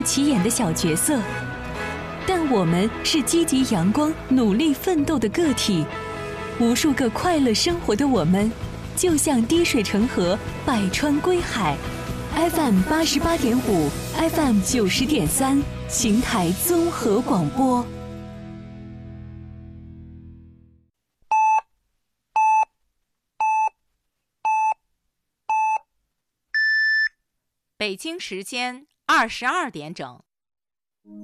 起眼的小角色，但我们是积极阳光、努力奋斗的个体。无数个快乐生活的我们，就像滴水成河，百川归海。FM 88.5 ，FM 90.3，邢台综合广播。 北京时间22点整。